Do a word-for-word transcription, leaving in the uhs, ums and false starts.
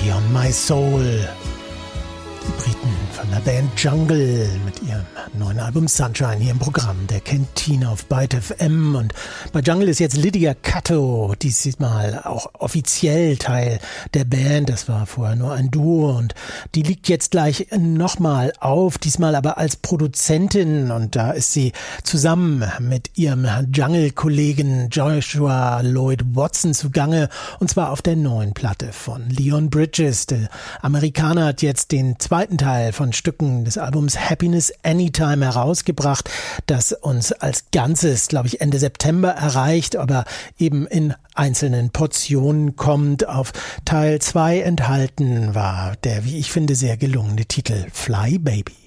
Baby on My Soul. Die Briten von der Band Jungle mit ihrem neuen Album Sunshine hier im Programm der Kantine auf Byte F M. Und bei Jungle ist jetzt Lydia Cato diesmal auch offiziell Teil der Band. Das war vorher nur ein Duo und die liegt jetzt gleich nochmal auf, diesmal aber als Produzentin. Und da ist sie zusammen mit ihrem Jungle-Kollegen Joshua Lloyd Watson zugange, und zwar auf der neuen Platte von Leon Bridges. Der Amerikaner hat jetzt den zweiten Teil von Stücken des Albums Happiness Anytime herausgebracht, das uns als Ganzes, glaube ich, Ende September erreicht, aber eben in einzelnen Portionen kommt. Auf Teil zwei enthalten war der, wie ich finde, sehr gelungene Titel Fly Baby.